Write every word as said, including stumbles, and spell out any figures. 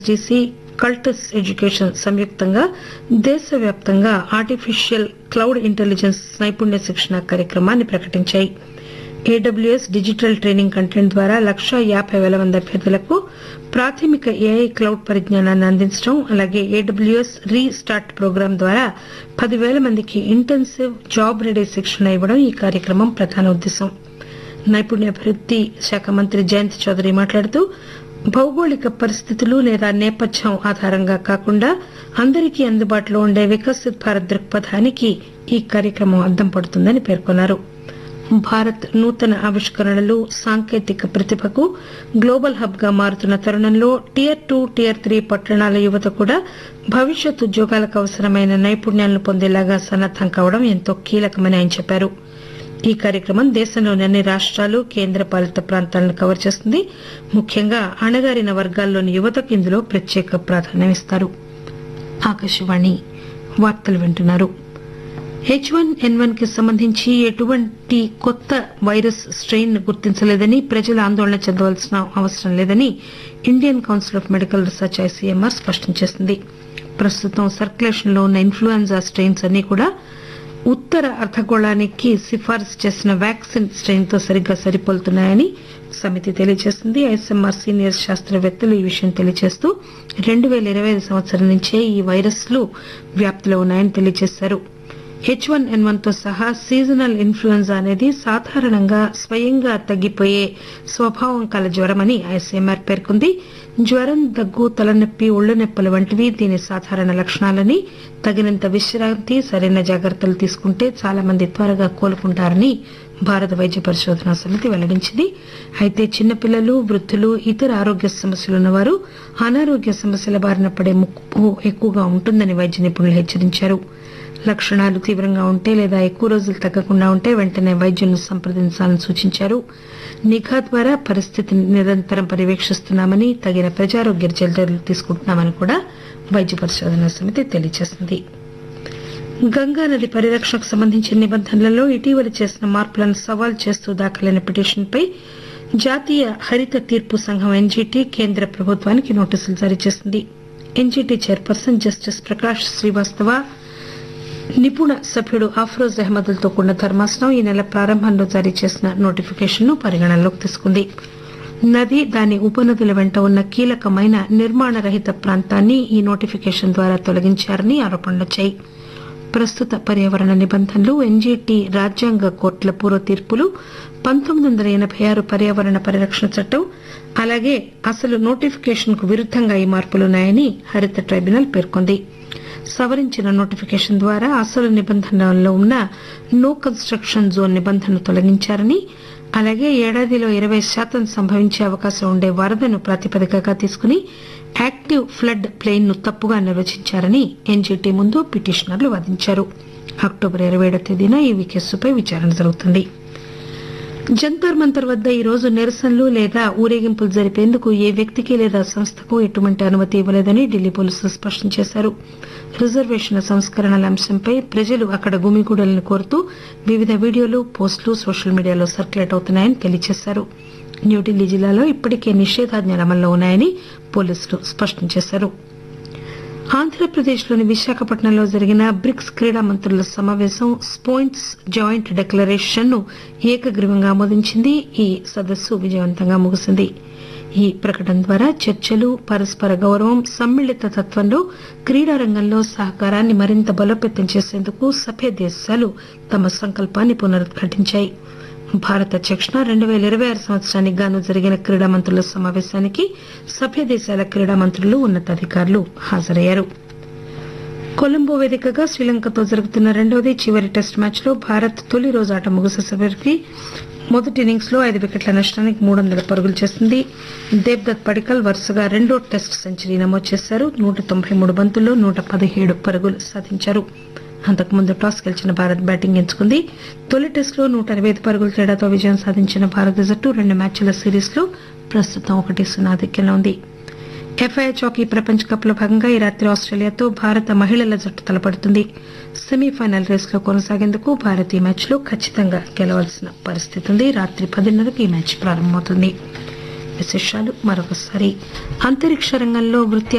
GC Cultus education సంయుక్తంగా దేశవ్యాప్తంగా artificial cloud intelligence నైపుణ్య శిక్షణ కార్యక్రమాన్ని ప్రకటించాయి. ఏడబ్ల్యూఎస్ డిజిటల్ ట్రైనింగ్ కంటెంట్ ద్వారా లక్షా యాబై పేల మంది అభ్యర్థులకు ప్రాథమిక ఏఐ క్లౌడ్ పరిజ్ఞానాన్ని అందించడం, అలాగే ఏడబ్ల్యూఎస్ రీ స్టార్ట్ ప్రోగ్రాం ద్వారా పదివేల మందికి ఇంటెన్సివ్ జాబ్ రెడీ శిక్షణ ఇవ్వడం ఈ కార్యక్రమం ప్రధాన ఉద్దేశం. నైపుణ్యాభివృద్ది శాఖ మంత్రి జయంత్ చౌదరి మాట్లాడుతూ భౌగోళిక పరిస్థితులు లేదా నేపథ్యం ఆధారంగా కాకుండా అందరికీ అందుబాటులో ఉండే వికసిత్ భారత్ దృక్పథానికి ఈ కార్యక్రమం అద్దం పడుతుందని పేర్కొన్నారు. భారత్ నూతన ఆవిష్కరణలు, సాంకేతిక ప్రతిభకు గ్లోబల్ హబ్ గా మారుతున్న తరుణంలో టియర్ టూ టియర్ త్రీ పట్టణాల యువత కూడా భవిష్యత్ ఉద్యోగాలకు అవసరమైన నైపుణ్యాలను పొందేలాగా సన్నద్దం కావడం ఎంతో కీలకమని ఆయన చెప్పారు. ఈ కార్యక్రమం దేశంలోని అన్ని రాష్టాలు, కేంద్ర పాలిత ప్రాంతాలను కవర్ చేస్తుంది. ముఖ్యంగా అణగారిన వర్గాల్లోని యువతకు ఇందులో ప్రత్యేక ప్రాధాన్యమిస్తారు. ఆకాశవాణి వార్తలు వింటున్నారు. హెచ్ వన్ ఎన్ వన్ కి సంబంధించి ఎటువంటి కొత్త వైరస్ స్టెయిన్ గుర్తించలేదని, ప్రజలు ఆందోళన చెందవలసిన అవసరం లేదని Indian council of medical research ICMR స్పష్టం చేసింది. ప్రస్తుతం సర్క్యులేషన్ లో ఉన్న ఇన్ఫ్లుయెంజా స్టెయిన్స్ అన్ని కూడా ఉత్తర అర్ధగోళానికి సిఫారసు చేసిన వ్యాక్సిన్ స్టెయిన్ తో సరిగ్గా సరిపోలుతున్నాయని సమితి తెలియజేసింది. ఐసీఎంఆర్ సీనియర్ శాస్త్రవేత్తలు ఈ విషయం తెలియజేస్తూ రెండు పేల ఇరవై ఐదు సంవత్సరం నుంచే ఈ వైరస్లు వ్యాప్తిలో ఉన్నాయని తెలియజేశారు. హెచ్ వన్ ఎన్ వన్ తో సహా సీజనల్ ఇన్ఫ్లుయెంజా అనేది సాధారణంగా స్వయంగా తగ్గిపోయే స్వభావం కల జ్వరమని ఐసీఎంఆర్ పేర్కొంది. జ్వరం, దగ్గు, తలనొప్పి, ఒళ్లు నొప్పులు వంటివి దీని సాధారణ లక్షణాలని, తగినంత విశ్రాంతి, సరైన జాగ్రత్తలు తీసుకుంటే చాలా మంది త్వరగా కోలుకుంటారని భారత వైద్య పరిశోధనా సమితి వెల్లడించింది. అయితే చిన్నపిల్లలు, వృద్ధులు, ఇతర ఆరోగ్య సమస్యలున్నవారు అనారోగ్య సమస్యల బారిన పడే ముప్పు ఎక్కువగా ఉంటుందని వైద్య నిపుణులు హెచ్చరించారు. లక్షణాలు తీవ్రంగా ఉంటే లేదా ఎక్కువ రోజులు తగ్గకుండా ఉంటే వెంటనే వైద్యులను సంప్రదించాలని సూచించారు. నిఘా ద్వారా పరిస్థితిని నిరంతరం పర్యవేక్షిస్తున్నామని, తగిన ప్రజారోగ్య చర్యలు తీసుకుంటున్నామని కూడా వైద్య పరిశోధనా సమితి తెలియజేసింది. గంగానది పరిరక్షణకు సంబంధించిన నిబంధనలలో ఇటీవల చేసిన మార్పులను సవాల్ చేస్తూ దాఖలైన పిటిషన్పై జాతీయ హరిత తీర్పు సంఘం ఎన్జీటీ కేంద్ర ప్రభుత్వానికి నోటీసులు జారీ చేసింది. NGT chairperson justice Prakash Srivastava, నిపుణ సభ్యుడు అఫ్రోజ్ అహ్మద్లతో కూడిన ధర్మాసనం ఈ నెల ప్రారంభంలో జారీ చేసిన నోటిఫికేషన్ ను పరిగణనలోకి తీసుకుంది. నది, దాని ఉపనదుల వెంట ఉన్న కీలకమైన నిర్మాణ రహిత ప్రాంతాన్ని ఈ నోటిఫికేషన్ ద్వారా తొలగించారని ఆరోపణలొచ్చాయి. ప్రస్తుత పర్యావరణ నిబంధనలు, ఎన్జీటీ రాజ్యాంగ కోర్టుల పూర్వ తీర్పులు, పంతొమ్మిది వందల ఎనబై ఆరు పర్యావరణ పరిరక్షణ చట్టం, అలాగే అసలు నోటిఫికేషన్ కు విరుద్దంగా ఈ మార్పులున్నాయని హరిత ట్రైబ్యునల్ పేర్కొంది. సవరించిన నోటిఫికేషన్ ద్వారా అసలు నిబంధనల్లో ఉన్న నో కన్స్ట్రక్షన్ జోన్ నిబంధనను తొలగించారని, అలాగే ఏడాదిలో ఇరవై శాతం సంభవించే అవకాశం ఉండే వరదను ప్రాతిపదికగా తీసుకుని యాక్టివ్ ఫ్లడ్ ప్లెయిన్ ను తప్పుగా నిర్వచించారని ఎన్జీటీ ముందు పిటిషనర్లు వాదించారు. అక్టోబర్ ఇరవై ఏడవ తేదీన ఈ కేసుపై విచారణ జరుగుతుంది. జంతర్ మంతర్ వద్ద ఈ రోజు నిరసనలు లేదా ఊరేగింపులు జరిపేందుకు ఏ వ్యక్తికి లేదా సంస్థకు ఎటువంటి అనుమతి ఇవ్వలేదని ఢిల్లీ పోలీసులు స్పష్టం చేశారు. రిజర్వేషన్ల సంస్కరణల అంశంపై ప్రజలు అక్కడ గుమిగూడాలని కోరుతూ వివిధ వీడియోలు, పోస్టులు సోషల్ మీడియాలో సర్క్యులేట్ అవుతున్నాయని తెలియజేశారు. న్యూఢిల్లీ జిల్లాలో ఇప్పటికే నిషేధాజ్ఞలు అమల్లో ఉన్నాయని పోలీసులు స్పష్టం చేశారు. ఆంధ్రప్రదేశ్లోని విశాఖపట్నంలో జరిగిన బ్రిక్స్ క్రీడా మంత్రుల సమావేశం స్పోయింట్స్ జాయింట్ డిక్లరేషన్ ను ఏకగ్రీవంగా ఆమోదించింది. ఈ సదస్సు విజయవంతంగా ముగిసింది. ఈ ప్రకటన ద్వారా చర్చలు, పరస్పర గౌరవం, సమ్మిళిత తత్వంలో క్రీడా రంగంలో సహకారాన్ని మరింత బలోపేతం చేసేందుకు సభ్య దేశాలు తమ సంకల్పాన్ని పునరుద్ఘాటించాయి. భారత అధ్యక్షున రెండు పేల ఇరవై ఆరు సంవత్సరానికి గాను జరిగిన క్రీడా మంత్రుల సమావేశానికి సభ్య దేశాల క్రీడా మంత్రులు, ఉన్నతాధికారులు హాజరయ్యారు. కొలంబో వేదికగా శ్రీలంకతో జరుగుతున్న రెండవది చివరి టెస్ట్ మ్యాచ్ లో భారత్ తొలి రోజు ఆట ముగిసేసరికి మొదటి ఇన్నింగ్స్ లో ఐదు వికెట్ల నష్టానికి మూడు వందల పరుగులు చేసింది. దేవ్దత్ పడికల్ వరుసగా రెండో టెస్ట్ సెంచరీ నమోదు చేశారు. నూట తొంభై మూడు బంతుల్లో నూట పదిహేడు పరుగులు సాధించారు. అంతకుముందు టాస్ గెలిచిన భారత్ బ్యాటింగ్ ఎంచుకుంది. తొలి టెస్ట్ లో నూట అరవై ఐదు పరుగుల తేడాతో విజయం సాధించిన భారత జట్టు రెండు మ్యాచ్ల సిరీస్ లో ప్రస్తుతం ఒకటి సున్నా ఆధిక్యంలో ఉంది. ఎఫ్ఐహెచ్ హాకీ ప్రపంచ కప్ లో భాగంగా ఈ రాత్రి ఆస్ట్రేలియాతో భారత మహిళల జట్టు తలపడుతుంది. సెమీఫైనల్ రేస్ లో కొనసాగేందుకు భారత్ ఈ మ్యాచ్ లో ఖచ్చితంగా గెలవాల్సిన పరిస్థితి ఉంది. రాత్రి పదిన్నరకు ఈ మ్యాచ్ ప్రారంభమవుతుంది. విశేషాలు మరొకసారి. అంతరిక్ష రంగంలో వృత్తి